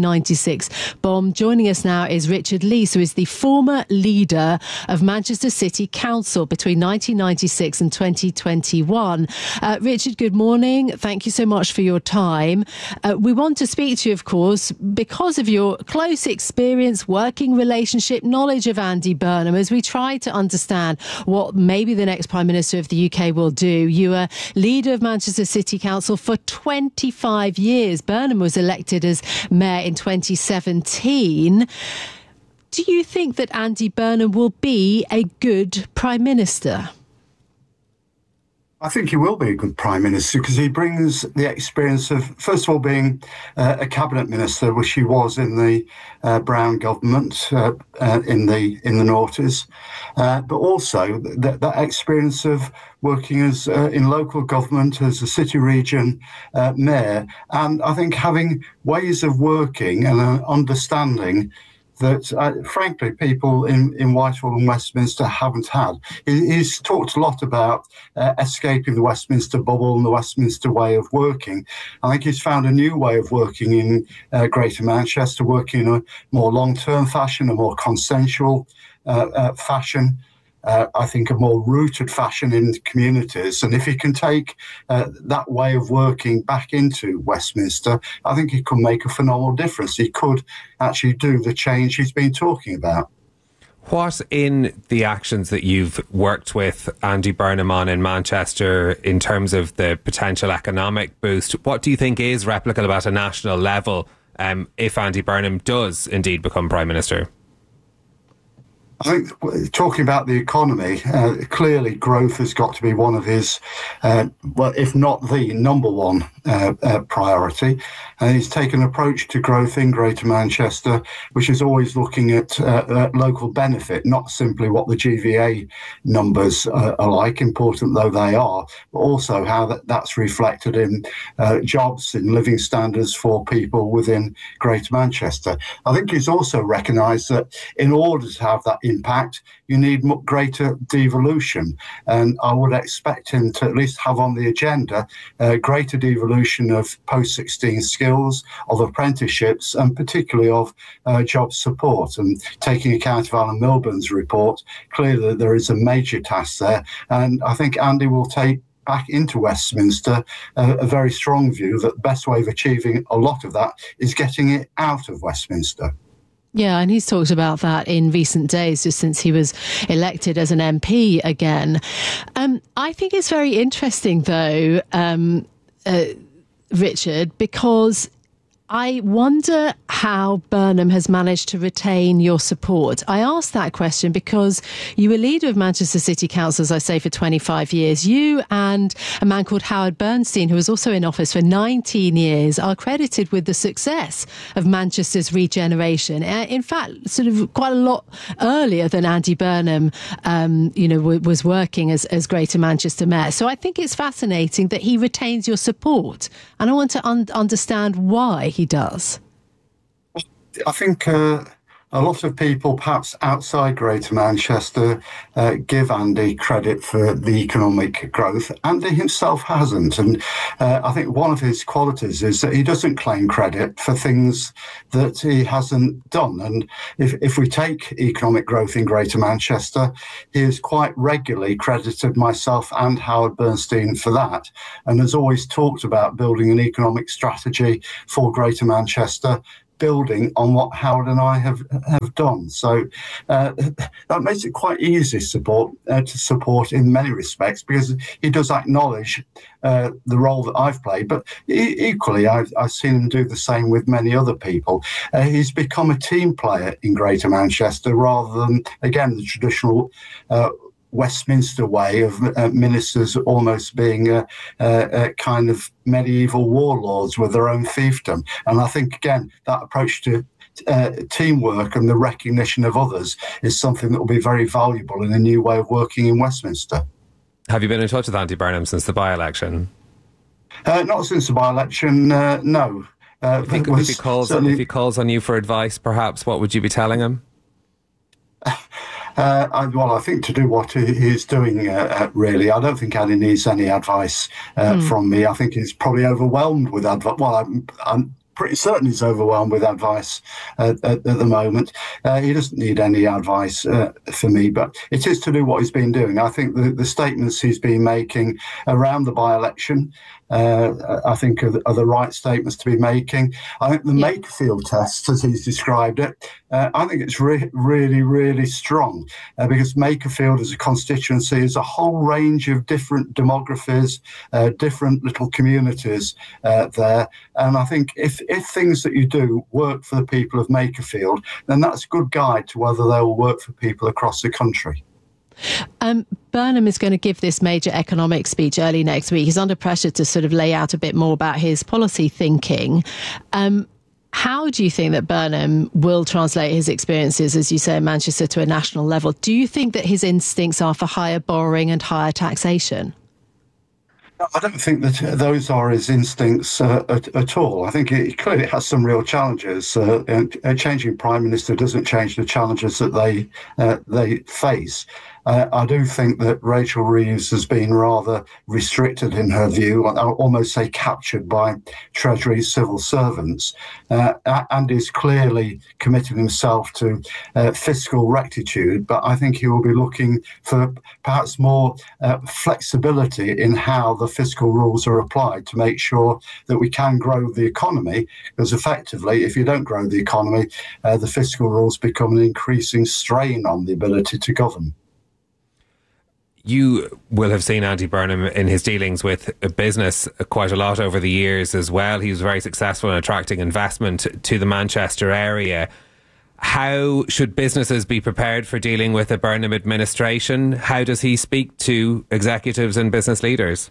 1996 bomb. Joining us now is Richard Leese, who is the former leader of Manchester City Council between 1996 and 2021. Richard, good morning. Thank you so much for your time. We want to speak to you, of course, because of your close experience, working relationship, knowledge of Andy Burnham, as we try to understand what maybe the next Prime Minister of the UK will do. You were leader of Manchester City Council for 25 years. Burnham was elected as mayor in 2017. Do you think that Andy Burnham will be a good Prime Minister? I think he will be a good Prime Minister because he brings the experience of, first of all, being a cabinet minister, which he was in the Brown government in the noughties, but also that experience of working as in local government as a city region mayor, and I think having ways of working and an understanding that, frankly, people in Whitehall and Westminster haven't had. He's talked a lot about escaping the Westminster bubble and the Westminster way of working. I think he's found a new way of working in Greater Manchester, working in a more long-term fashion, a more consensual fashion. I think a more rooted fashion in communities. And if he can take that way of working back into Westminster, I think he could make a phenomenal difference. He could actually do the change he's been talking about. What in the actions that you've worked with Andy Burnham on in Manchester in terms of the potential economic boost, what do you think is replicable at a national level if Andy Burnham does indeed become Prime Minister? I think talking about the economy, clearly growth has got to be one of his, well, if not the number one priority. And he's taken an approach to growth in Greater Manchester, which is always looking at local benefit, not simply what the GVA numbers are like, important though they are, but also how that's reflected in jobs, in living standards for people within Greater Manchester. I think he's also recognised that in order to have that impact, you need greater devolution. And I would expect him to at least have on the agenda greater devolution of post-16 skills, of apprenticeships, and particularly of job support. And taking account of Alan Milburn's report, clearly there is a major task there. And I think Andy will take back into Westminster a very strong view that the best way of achieving a lot of that is getting it out of Westminster. Yeah, and he's talked about that in recent days, just since he was elected as an MP again. I think it's very interesting, though, Richard, because I wonder how Burnham has managed to retain your support. I asked that question because you were leader of Manchester City Council, as I say, for 25 years. You and a man called Howard Bernstein, who was also in office for 19 years, are credited with the success of Manchester's regeneration. In fact, sort of quite a lot earlier than Andy Burnham, was working as Greater Manchester Mayor. So I think it's fascinating that he retains your support. And I want to understand why he does. I think a lot of people, perhaps outside Greater Manchester, give Andy credit for the economic growth. Andy himself hasn't. And I think one of his qualities is that he doesn't claim credit for things that he hasn't done. And if we take economic growth in Greater Manchester, he has quite regularly credited myself and Howard Bernstein for that, and has always talked about building an economic strategy for Greater Manchester, building on what Howard and I have done. So that makes it quite easy to support in many respects, because he does acknowledge the role that I've played. But equally, I've seen him do the same with many other people. He's become a team player in Greater Manchester rather than, again, the traditional Westminster way of ministers almost being a kind of medieval warlords with their own fiefdom. And I think, again, that approach to teamwork and the recognition of others is something that will be very valuable in a new way of working in Westminster. Have you been in touch with Andy Burnham since the by-election? Not since the by-election, no. If he calls on you for advice, perhaps, what would you be telling him? I think to do what he's doing, really. I don't think Andy needs any advice from me. I think he's probably overwhelmed with advice. Well, I'm pretty certain he's overwhelmed with advice at the moment. He doesn't need any advice for me, but it is to do what he's been doing. I think the statements he's been making around the by-election, I think are the right statements to be making. I think the Makerfield test, as he's described it, I think it's really, really strong, because Makerfield as a constituency is a whole range of different demographies, different little communities there. And I think if things that you do work for the people of Makerfield, then that's a good guide to whether they will work for people across the country. Burnham is going to give this major economic speech early next week. He's under pressure to sort of lay out a bit more about his policy thinking. How do you think that Burnham will translate his experiences, as you say, in Manchester to a national level? Do you think that his instincts are for higher borrowing and higher taxation? I don't think that those are his instincts at all. I think it clearly has some real challenges. A changing Prime Minister doesn't change the challenges that they face. I do think that Rachel Reeves has been rather restricted in her view, I'll almost say captured by Treasury civil servants, and is clearly committed himself to fiscal rectitude. But I think he will be looking for perhaps more flexibility in how the fiscal rules are applied to make sure that we can grow the economy, because effectively, if you don't grow the economy, the fiscal rules become an increasing strain on the ability to govern. You will have seen Andy Burnham in his dealings with business quite a lot over the years as well. He was very successful in attracting investment to the Manchester area. How should businesses be prepared for dealing with a Burnham administration? How does he speak to executives and business leaders?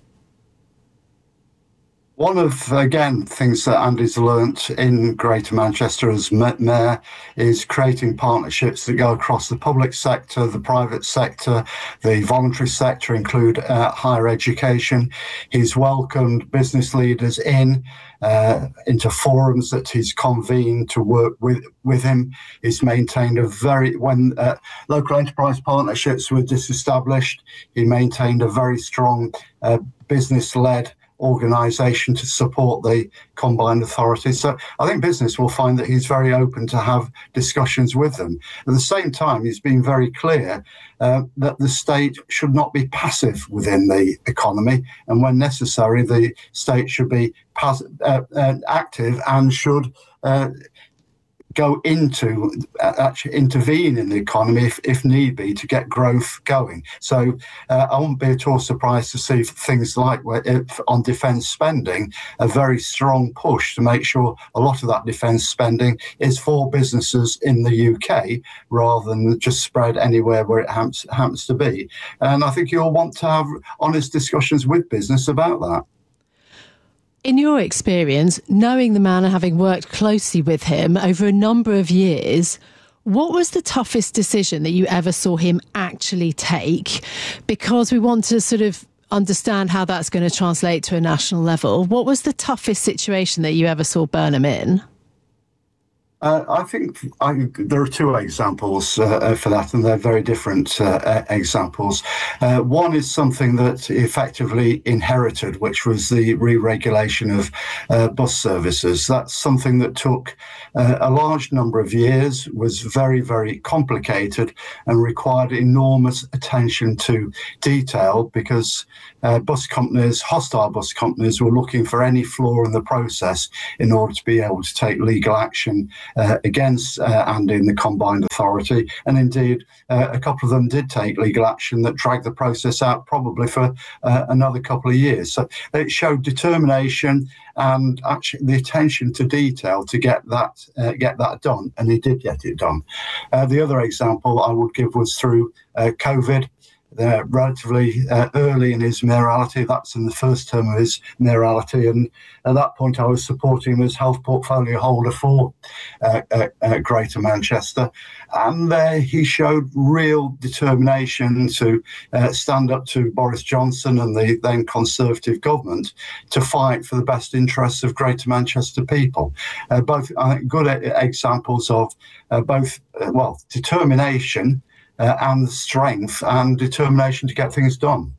One of, again, things that Andy's learnt in Greater Manchester as mayor is creating partnerships that go across the public sector, the private sector, the voluntary sector, include higher education. He's welcomed business leaders into forums that he's convened to work with him. He's maintained when local enterprise partnerships were disestablished, he maintained a very strong business-led organisation to support the combined authorities. So I think business will find that he's very open to have discussions with them. At the same time, he's been very clear that the state should not be passive within the economy, and when necessary, the state should be active and should go into actually intervene in the economy if need be to get growth going. So I wouldn't be at all surprised to see things like on defence spending, a very strong push to make sure a lot of that defence spending is for businesses in the UK rather than just spread anywhere where it happens to be. And I think you'll want to have honest discussions with business about that. In your experience, knowing the man and having worked closely with him over a number of years, what was the toughest decision that you ever saw him actually take? Because we want to sort of understand how that's going to translate to a national level. What was the toughest situation that you ever saw Burnham in? I think there are two examples for that, and they're very different examples. One is something that he effectively inherited, which was the re-regulation of bus services. That's something that took a large number of years, was very, very complicated, and required enormous attention to detail because hostile bus companies were looking for any flaw in the process in order to be able to take legal action against Andy and the Combined Authority. And indeed, a couple of them did take legal action that dragged the process out probably for another couple of years. So it showed determination and actually the attention to detail to get that done. And he did get it done. The other example I would give was through COVID. Relatively early in his mayoralty. That's in the first term of his mayoralty, and at that point I was supporting him as health portfolio holder for Greater Manchester, and he showed real determination to stand up to Boris Johnson and the then Conservative government to fight for the best interests of Greater Manchester people. Both, I think, good examples of both determination and strength and determination to get things done.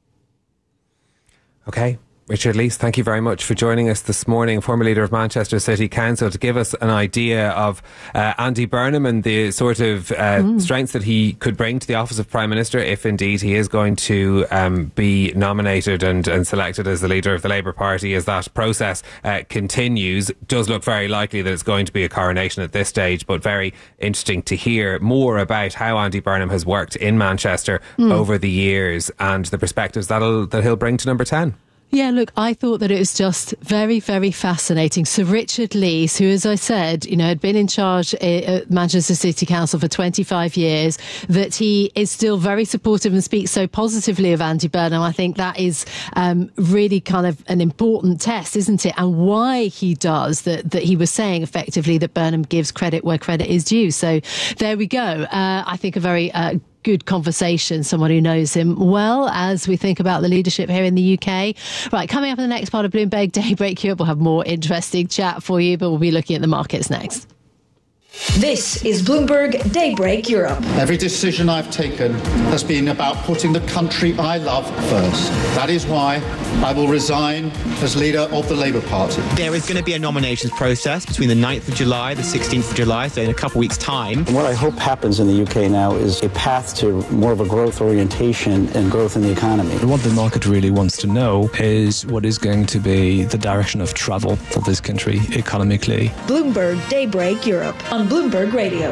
Okay. Richard Leese, thank you very much for joining us this morning, former leader of Manchester City Council, to give us an idea of Andy Burnham and the sort of strengths that he could bring to the office of Prime Minister if indeed he is going to be nominated and selected as the leader of the Labour Party as that process continues. Does look very likely that it's going to be a coronation at this stage, but very interesting to hear more about how Andy Burnham has worked in Manchester over the years and the perspectives that he'll bring to number 10. Yeah, look, I thought that it was just very, very fascinating. Sir Richard Leese, who, as I said, had been in charge at Manchester City Council for 25 years, that he is still very supportive and speaks so positively of Andy Burnham. I think that is really kind of an important test, isn't it? And why he does that he was saying effectively that Burnham gives credit where credit is due. So there we go. I think a very good conversation, someone who knows him well as we think about the leadership here in the UK. Right, coming up in the next part of Bloomberg Daybreak Europe, we'll have more interesting chat for you, but we'll be looking at the markets next. This is Bloomberg Daybreak Europe. Every decision I've taken has been about putting the country I love first. That is why I will resign as leader of the Labour Party. There is going to be a nominations process between the 9th of July, the 16th of July, so in a couple of weeks' time. And what I hope happens in the UK now is a path to more of a growth orientation and growth in the economy. What the market really wants to know is what is going to be the direction of travel for this country economically. Bloomberg Daybreak Europe on Bloomberg Radio.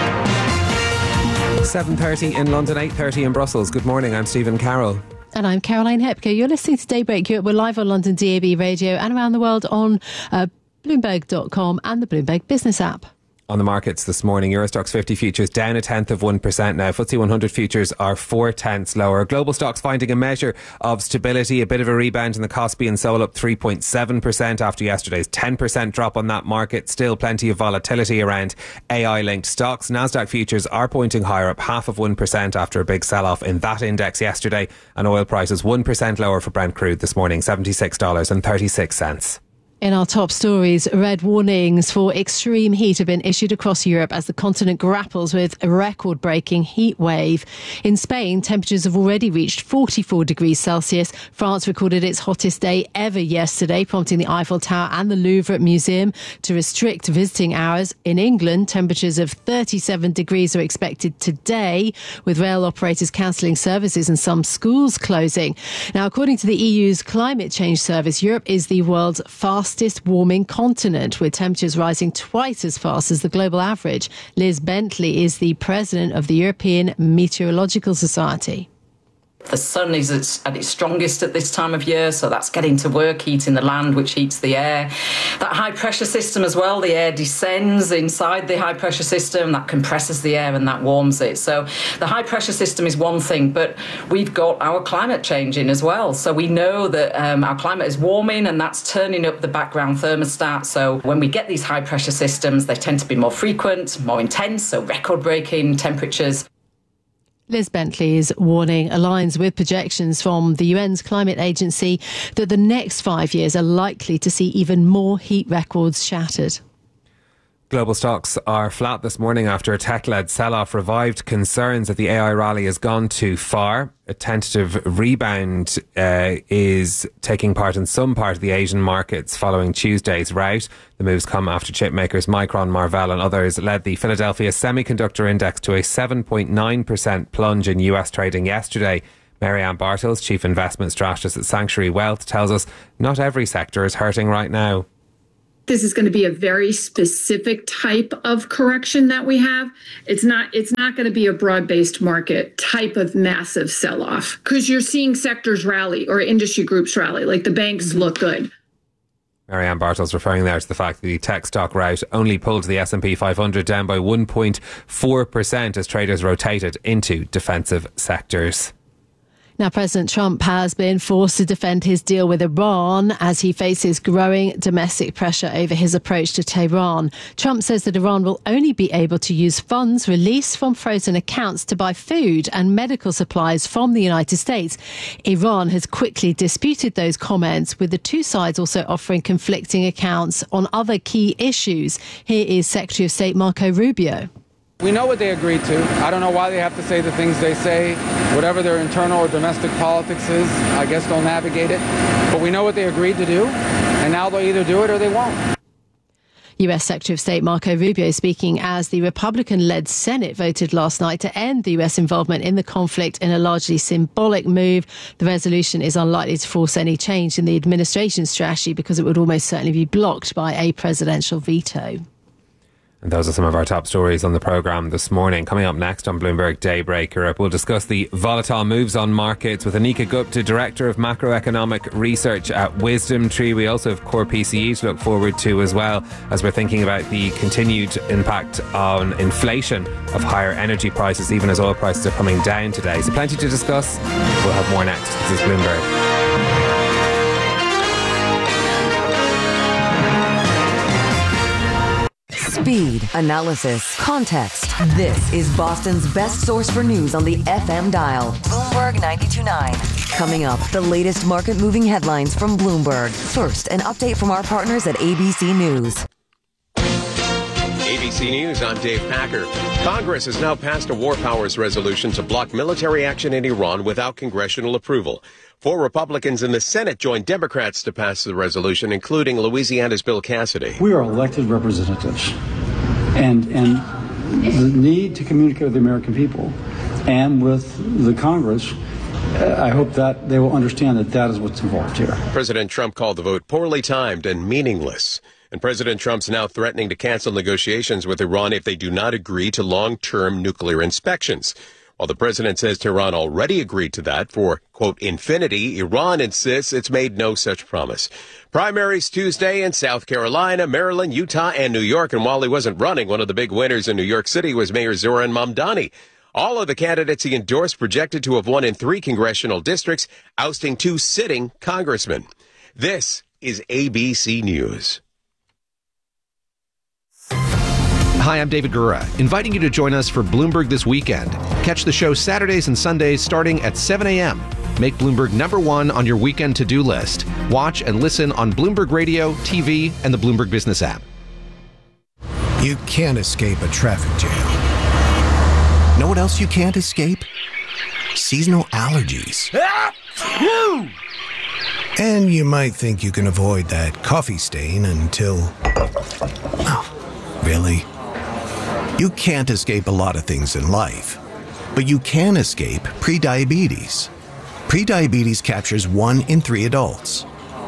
7:30 in London, 8:30 in Brussels. Good morning, I'm Stephen Carroll. And I'm Caroline Hepker. You're listening to Daybreak Europe. We're live on London DAB Radio and around the world on Bloomberg.com and the Bloomberg Business app. On the markets this morning, Eurostoxx 50 futures down 0.1% now. FTSE 100 futures are 0.4 lower. Global stocks finding a measure of stability. A bit of a rebound in the Kospi and Seoul, up 3.7% after yesterday's 10% drop on that market. Still plenty of volatility around AI-linked stocks. Nasdaq futures are pointing higher, up 0.5% after a big sell-off in that index yesterday. And oil prices 1% lower for Brent crude this morning, $76.36. In our top stories, red warnings for extreme heat have been issued across Europe as the continent grapples with a record-breaking heat wave. In Spain, temperatures have already reached 44 degrees Celsius. France recorded its hottest day ever yesterday, prompting the Eiffel Tower and the Louvre Museum to restrict visiting hours. In England, temperatures of 37 degrees are expected today, with rail operators cancelling services and some schools closing. Now, according to the EU's Climate Change Service, Europe is the world's fastest fastest warming continent, with temperatures rising twice as fast as the global average. Liz Bentley is the president of the European Meteorological Society. The sun is at its strongest at this time of year, so that's getting to work, heating the land, which heats the air. That high pressure system as well, the air descends inside the high pressure system, that compresses the air and that warms it. So the high pressure system is one thing, but we've got our climate changing as well. So we know that our climate is warming, and that's turning up the background thermostat. So when we get these high pressure systems, they tend to be more frequent, more intense, so record-breaking temperatures. Liz Bentley's warning aligns with projections from the UN's climate agency that the next 5 years are likely to see even more heat records shattered. Global stocks are flat this morning after a tech-led sell-off revived concerns that the AI rally has gone too far. A tentative rebound is taking part in some part of the Asian markets following Tuesday's rout. The moves come after chip makers Micron, Marvell and others led the Philadelphia Semiconductor Index to a 7.9% plunge in US trading yesterday. Mary-Ann Bartels, Chief Investment Strategist at Sanctuary Wealth, tells us not every sector is hurting right now. This is going to be a very specific type of correction that we have. It's not going to be a broad-based market type of massive sell-off, because you're seeing sectors rally or industry groups rally, like the banks look good. Mary-Ann Bartels referring there to the fact that the tech stock rout only pulled the S&P 500 down by 1.4% as traders rotated into defensive sectors. Now, President Trump has been forced to defend his deal with Iran as he faces growing domestic pressure over his approach to Tehran. Trump says that Iran will only be able to use funds released from frozen accounts to buy food and medical supplies from the United States. Iran has quickly disputed those comments, with the two sides also offering conflicting accounts on other key issues. Here is Secretary of State Marco Rubio. We know what they agreed to. I don't know why they have to say the things they say. Whatever their internal or domestic politics is, I guess they'll navigate it. But we know what they agreed to do, and now they'll either do it or they won't. US Secretary of State Marco Rubio speaking as the Republican-led Senate voted last night to end the US involvement in the conflict in a largely symbolic move. The resolution is unlikely to force any change in the administration's strategy because it would almost certainly be blocked by a presidential veto. And those are some of our top stories on the programme this morning. Coming up next on Bloomberg Daybreak Europe, we'll discuss the volatile moves on markets with Anika Gupta, Director of Macroeconomic Research at WisdomTree. We also have core PCE to look forward to as well, as we're thinking about the continued impact on inflation of higher energy prices, even as oil prices are coming down today. So plenty to discuss. We'll have more next. This is Bloomberg. Speed, analysis, context. This is Boston's best source for news on the FM dial. Bloomberg 92.9. Coming up, the latest market-moving headlines from Bloomberg. First, an update from our partners at ABC News. ABC News, I'm Dave Packer. Congress has now passed a war powers resolution to block military action in Iran without congressional approval. 4 Republicans in the Senate joined Democrats to pass the resolution, including Louisiana's Bill Cassidy. We are elected representatives, and the need to communicate with the American people and with the Congress, I hope that they will understand that that is what's involved here. President Trump called the vote poorly timed and meaningless. And President Trump's now threatening to cancel negotiations with Iran if they do not agree to long-term nuclear inspections. While the president says Tehran already agreed to that for, quote, infinity, Iran insists it's made no such promise. Primaries Tuesday in South Carolina, Maryland, Utah, and New York. And while he wasn't running, one of the big winners in New York City was Mayor Zoran Mamdani. All of the candidates he endorsed projected to have won in 3 congressional districts, ousting 2 sitting congressmen. This is ABC News. Hi, I'm David Gura, inviting you to join us for Bloomberg This Weekend. Catch the show Saturdays and Sundays starting at 7 a.m. Make Bloomberg #1 on your weekend to-do list. Watch and listen on Bloomberg Radio, TV, and the Bloomberg Business app. You can't escape a traffic jam. Know what else you can't escape? Seasonal allergies. And you might think you can avoid that coffee stain until... Oh, really? You can't escape a lot of things in life, but you can escape prediabetes. Prediabetes captures 1 in 3 adults.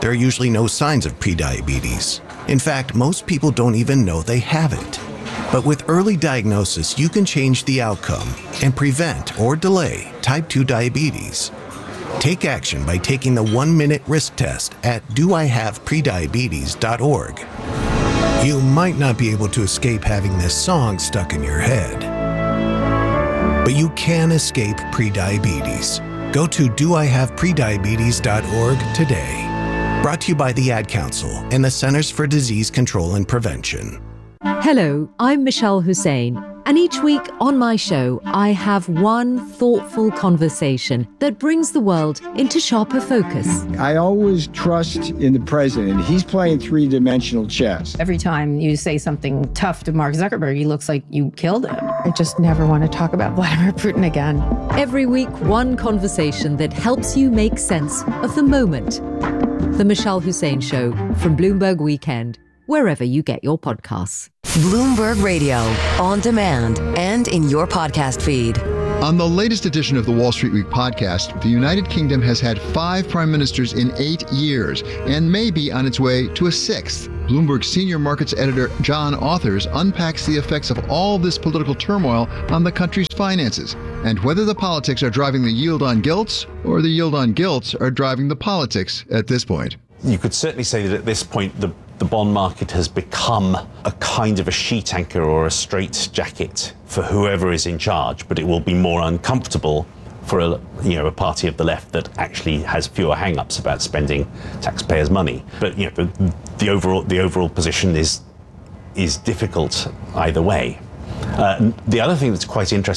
there are usually no signs of prediabetes. In fact, most people don't even know they have it. But with early diagnosis, you can change the outcome and prevent or delay type 2 diabetes. Take action by taking the 1-minute risk test at doihaveprediabetes.org. You might not be able to escape having this song stuck in your head, but you can escape prediabetes. Go to doihaveprediabetes.org today. Brought to you by the Ad Council and the Centers for Disease Control and Prevention. Hello, I'm Michelle Hussein, and each week on my show, I have one thoughtful conversation that brings the world into sharper focus. I always trust in the president. He's playing three-dimensional chess. Every time you say something tough to Mark Zuckerberg, he looks like you killed him. I just never want to talk about Vladimir Putin again. Every week, one conversation that helps you make sense of the moment. The Michelle Hussein Show from Bloomberg Weekend, wherever you get your podcasts. Bloomberg Radio, on demand and in your podcast feed. On the latest edition of the Wall Street Week podcast, the United Kingdom has had 5 prime ministers in 8 years and may be on its way to a 6th. Bloomberg senior markets editor John Authers unpacks the effects of all this political turmoil on the country's finances and whether the politics are driving the yield on gilts or the yield on gilts are driving the politics at this point. You could certainly say that at this point, the bond market has become a kind of a sheet anchor or a straitjacket for whoever is in charge, but it will be more uncomfortable for a party of the left that actually has fewer hang-ups about spending taxpayers' money. But the overall position is difficult either way. The other thing that's quite interesting